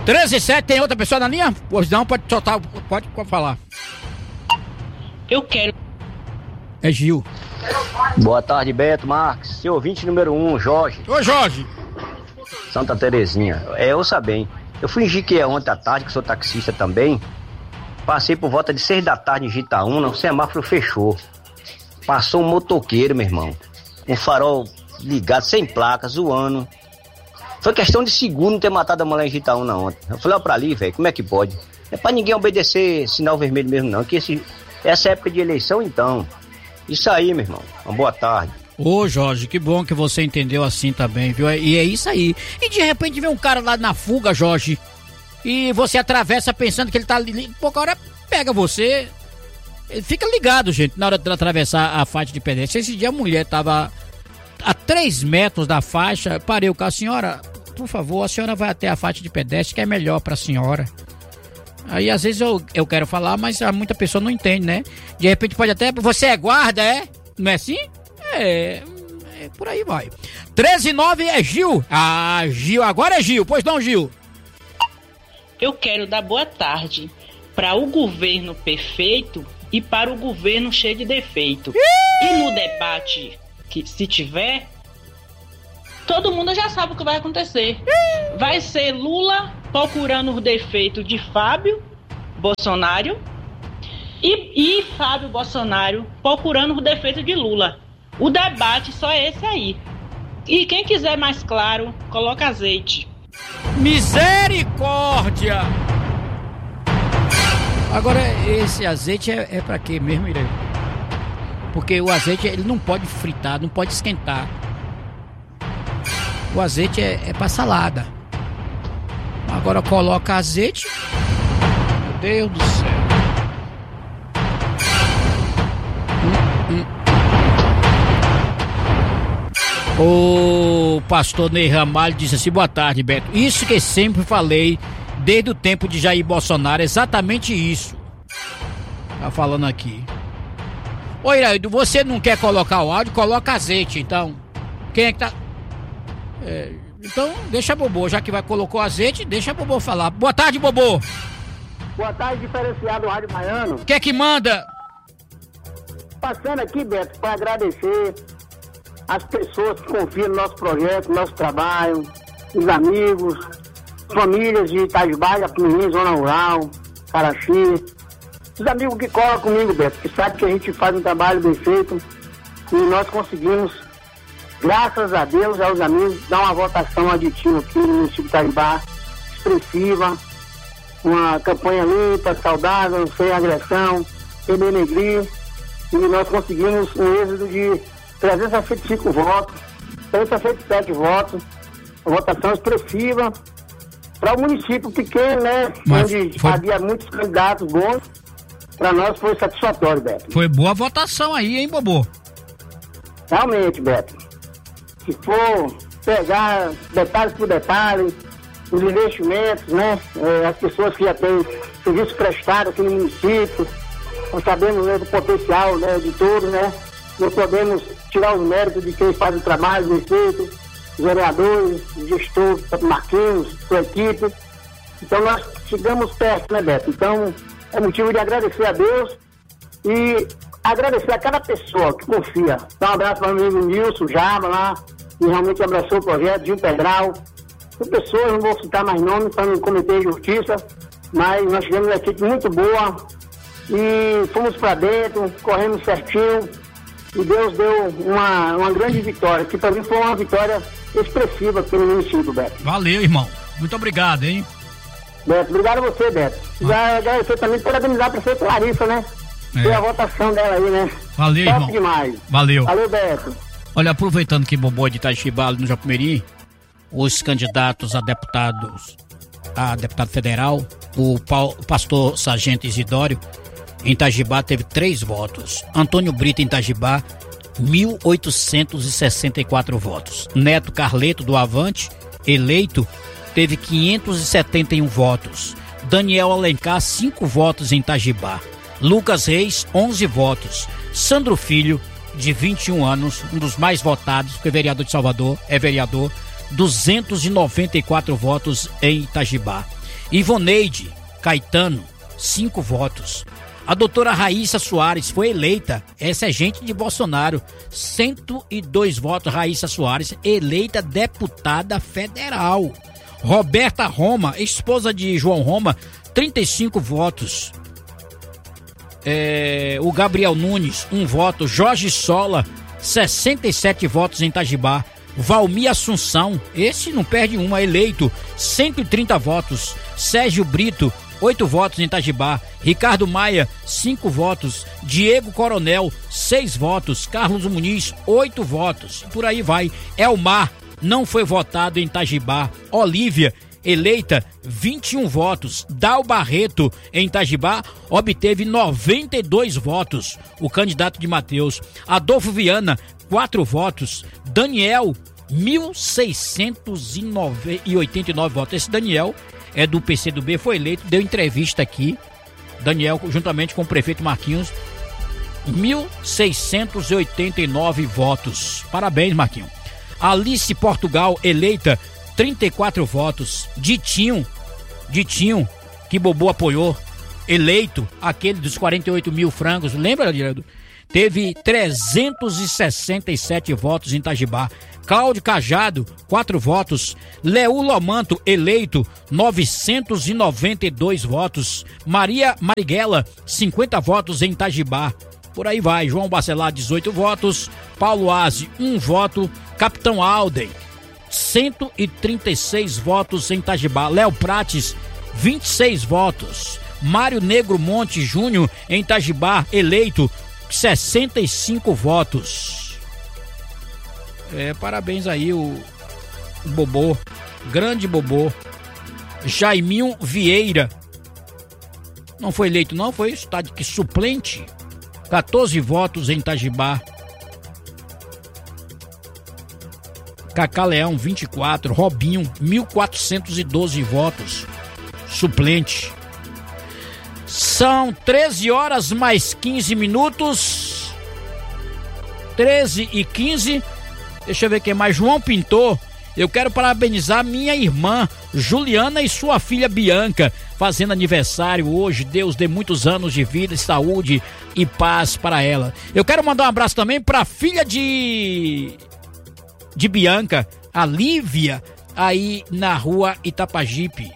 13h07, tem outra pessoa na linha? Pois não, pode soltar, pode falar. Eu quero. É Gil. Boa tarde, Beto, Marques. Seu ouvinte número 1, Jorge. Ô, Jorge. Santa Terezinha. Ouça bem. Eu fingi que é ontem à tarde, que sou taxista também. Passei por volta de 6 da tarde em Jitaúna, o semáforo fechou. Passou um motoqueiro, meu irmão. Um farol ligado, sem placa, zoando. Foi questão de segundo ter matado a mulher em Jitaúna ontem. Eu falei, ó, pra ali, velho, como é que pode? É pra ninguém obedecer sinal vermelho mesmo, não. Que essa época de eleição, então. Isso aí, meu irmão. Uma boa tarde. Ô, Jorge, que bom que você entendeu assim também, viu? E é isso aí. E de repente vem um cara lá na fuga, Jorge, e você atravessa pensando que ele tá ali. Pouca hora pega você. Fica ligado, gente, na hora de atravessar a faixa de pedestre. Esse dia a mulher tava a 3 metros da faixa. Parei o carro. Senhora, por favor, a senhora vai até a faixa de pedestre, que é melhor pra senhora. Aí às vezes eu quero falar, mas muita pessoa não entende, né? De repente pode até... Você é guarda, é? Não é assim? É por aí vai. 13h09 é Gil. Ah, Gil, agora é Gil. Pois não, Gil? Eu quero dar boa tarde para o governo perfeito e para o governo cheio de defeito. E no debate, que se tiver, todo mundo já sabe o que vai acontecer. Vai ser Lula procurando os defeitos de Fábio Bolsonaro e Fábio Bolsonaro procurando os defeitos de Lula. O debate só é esse aí. E quem quiser mais claro, coloca azeite. Misericórdia! Agora, esse azeite é pra quê mesmo, Irene? Porque o azeite, ele não pode fritar, não pode esquentar. O azeite é pra salada. Agora coloca azeite. Meu Deus do céu. O pastor Ney Ramalho disse assim: boa tarde, Beto. Isso que sempre falei desde o tempo de Jair Bolsonaro, exatamente isso. Tá falando aqui. Ô, Iraído, você não quer colocar o áudio? Coloca azeite, então. Quem é que tá... então, deixa a Bobô, já que colocou azeite, deixa a Bobô falar. Boa tarde, Bobô. Boa tarde, diferenciado Rádio Baiano. O que é que manda? Passando aqui, Beto, para agradecer as pessoas que confiam no nosso projeto, no nosso trabalho, os amigos, famílias de Itajubá, Japimirim, Zona Rural, Caraxi, os amigos que colam comigo, Beto, que sabem que a gente faz um trabalho bem feito e nós conseguimos, graças a Deus, aos amigos, dar uma votação aditiva aqui no município de Itajubá, expressiva, uma campanha limpa, saudável, sem agressão, sem denegrir, e nós conseguimos um êxito de 365 votos, 367 votos, uma votação expressiva para o município pequeno, né? Onde havia muitos candidatos bons, para nós foi satisfatório, Beto. Foi boa votação aí, hein, Bobô? Realmente, Beto. Se for pegar detalhe por detalhe, os investimentos, né? As pessoas que já têm serviço prestado aqui no município, nós sabemos, né, do potencial, né, de todos, né? Não podemos tirar os méritos de quem faz o trabalho bem feito, os vereadores, o gestor, Marquinhos, sua equipe. Então nós chegamos perto, né, Beto? Então é motivo de agradecer a Deus e agradecer a cada pessoa que confia. Dá um abraço para o amigo Nilson Jaba lá, que realmente abraçou o projeto de Integral. São pessoas, não vou citar mais nomes para não cometer injustiça, mas nós tivemos uma equipe muito boa e fomos para dentro, corremos certinho. E Deus deu uma grande vitória, que para mim foi uma vitória expressiva aqui no município, Beto. Valeu, irmão. Muito obrigado, hein? Beto, obrigado a você, Beto. Já agradecer também, parabenizar a prefeita Larissa, né? Foi a votação dela aí, né? Valeu, top irmão. Demais. Valeu. Valeu, Beto. Olha, aproveitando que Bobô é de Itajubá, no Japimirim, os candidatos a deputado federal, o pastor Sargento Isidório, em Itajubá teve 3 votos. Antônio Brito, em Itajubá, 1.864 votos. Neto Carleto, do Avante, eleito, teve 571 votos. Daniel Alencar, 5 votos em Itajubá. Lucas Reis, 11 votos. Sandro Filho, de 21 anos, um dos mais votados, porque vereador de Salvador, é vereador, 294 votos em Itajubá. Ivoneide Caetano, 5 votos. A doutora Raíssa Soares foi eleita, essa é gente de Bolsonaro, 102 votos. Raíssa Soares, eleita deputada federal. Roberta Roma, esposa de João Roma, 35 votos. O Gabriel Nunes, 1 voto. Jorge Sola, 67 votos em Itajibá. Valmir Assunção, esse não perde uma, eleito, 130 votos. Sérgio Brito, 8 votos em Itajibá. Ricardo Maia, 5 votos. Diego Coronel, 6 votos. Carlos Muniz, 8 votos. E por aí vai. Elmar não foi votado em Itajibá. Olívia, eleita, 21 votos. Dal Barreto, em Itajibá, obteve 92 votos. O candidato de Mateus. Adolfo Viana, 4 votos. Daniel, 1.689 votos. Esse Daniel é do PCdoB, foi eleito, deu entrevista aqui. Daniel, juntamente com o prefeito Marquinhos, 1.689 votos. Parabéns, Marquinhos. Alice Portugal, eleita, 34 votos. Ditinho, que Bobô apoiou, eleito, aquele dos 48 mil frangos, lembra, Adriano? Teve 367 votos em Itajibá. Cláudio Cajado, 4 votos. Leu Lomanto, eleito, 992 votos. Maria Marighella, 50 votos em Itajibá. Por aí vai. João Bacelar, 18 votos. Paulo Aze, 1 voto. Capitão Alden, 136 votos em Itajibá. Léo Prates, 26 votos. Mário Negro Monte Júnior, em Itajibá, eleito, 65 votos. Parabéns aí o Bobô, grande Bobô. Jaiminho Vieira não foi eleito não, foi está de suplente, 14 votos em Itajibá. Cacá Leão, 24. Robinho, 1.412 votos, suplente. São 13 horas mais 15 minutos. 13h15. Deixa eu ver quem mais. João Pintor. Eu quero parabenizar minha irmã Juliana e sua filha Bianca, fazendo aniversário hoje. Deus dê muitos anos de vida, saúde e paz para ela. Eu quero mandar um abraço também para a filha de Bianca, a Lívia, aí na rua Itapajipe.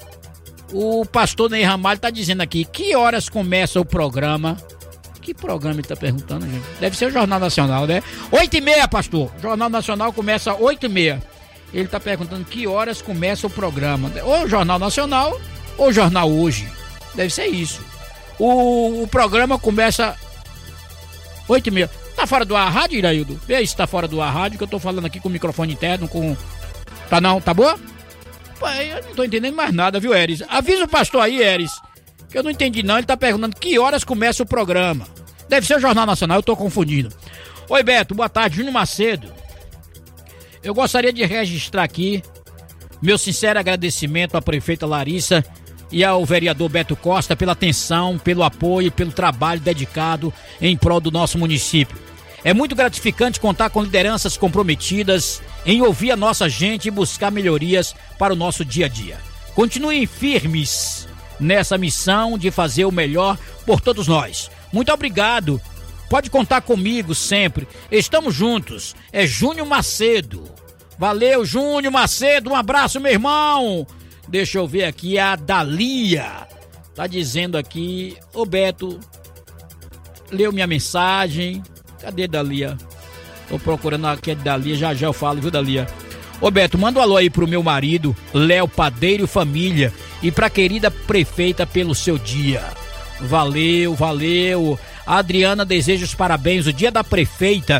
O pastor Ney Ramalho tá dizendo aqui, que horas começa o programa? Que programa ele tá perguntando, gente? Deve ser o Jornal Nacional, né? 8h30, pastor. O Jornal Nacional começa 8h30. Ele tá perguntando que horas começa o programa. Ou o Jornal Nacional, ou o Jornal Hoje. Deve ser isso. O programa começa 8h30. Tá fora do ar a rádio, Iraildo? Vê aí se tá fora do ar a rádio, que eu tô falando aqui com o microfone interno, com... Tá não? Tá boa? Pai, eu não tô entendendo mais nada, viu, Eris? Avisa o pastor aí, Eris, que eu não entendi não. Ele tá perguntando que horas começa o programa. Deve ser o Jornal Nacional, eu tô confundindo. Oi, Beto, boa tarde, Júnior Macedo. Eu gostaria de registrar aqui meu sincero agradecimento à prefeita Larissa e ao vereador Beto Costa pela atenção, pelo apoio, pelo trabalho dedicado em prol do nosso município. É muito gratificante contar com lideranças comprometidas em ouvir a nossa gente e buscar melhorias para o nosso dia a dia. Continuem firmes nessa missão de fazer o melhor por todos nós. Muito obrigado. Pode contar comigo sempre. Estamos juntos. É Júnior Macedo. Valeu, Júnior Macedo. Um abraço, meu irmão. Deixa eu ver aqui a Dalia. Tá dizendo aqui, ô Beto, leu minha mensagem. Cadê Dalia? Tô procurando aqui a Dalia, já eu falo, viu, Dalia? Ô Beto, manda um alô aí pro meu marido, Léo Padeiro Família, e pra querida prefeita pelo seu dia. Valeu, valeu. A Adriana deseja os parabéns, o dia da prefeita.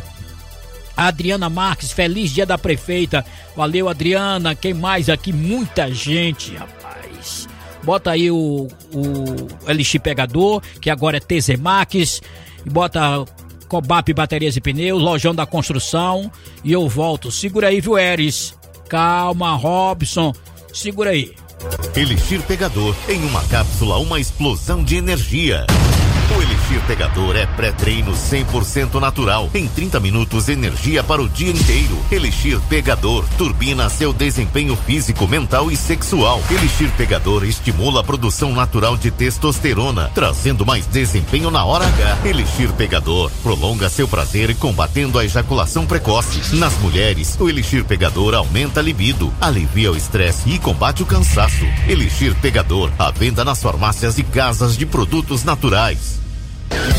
A Adriana Marques, feliz dia da prefeita. Valeu, Adriana. Quem mais aqui? Muita gente, rapaz. Bota aí o Elixir Pegador, que agora é TZ Max. E bota Cobap Baterias e Pneus, Lojão da Construção. E eu volto. Segura aí, viu, Eris? Calma, Robson. Segura aí. Elixir Pegador, em uma cápsula, uma explosão de energia. O Elixir Pegador é pré-treino 100% natural. Em 30 minutos, energia para o dia inteiro. Elixir Pegador turbina seu desempenho físico, mental e sexual. Elixir Pegador estimula a produção natural de testosterona, trazendo mais desempenho na hora H. Elixir Pegador prolonga seu prazer combatendo a ejaculação precoce. Nas mulheres, o Elixir Pegador aumenta a libido, alivia o estresse e combate o cansaço. Elixir Pegador, à venda nas farmácias e casas de produtos naturais.